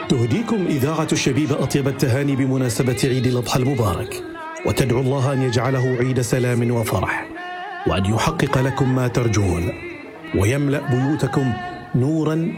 تهديكم إذاعة الشبيبة أطيب التهاني بمناسبة عيد الأضحى المبارك، وتدعو الله أن يجعله عيد سلام وفرح، وأن يحقق لكم ما ترجون، ويملأ بيوتكم نورا